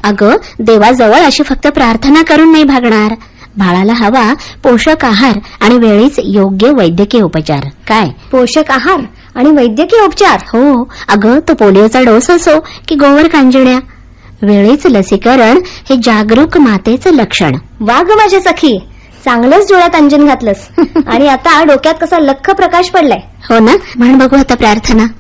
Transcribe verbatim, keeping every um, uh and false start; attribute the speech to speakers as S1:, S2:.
S1: अगं, देवाजवळ अशी फक्त प्रार्थना करून नाही भागणार. बाळाला हवा पोषक आहार आणि वेळीच योग्य वैद्यकीय उपचार. काय
S2: पोषक आहार आणि वैद्यकीय उपचार?
S1: हो अगं, तो पोलिओचा डोस असो की गोवर कांजिण्या, वेळीच लसीकरण हे जागरूक मातेचं लक्षण.
S2: वा ग माझी सखी, चांगलंच डोळ्यात अंजन घातलंस. आणि आता डोक्यात कसा लख्ख प्रकाश पडलाय.
S1: हो ना, म्हण बघू आता प्रार्थना.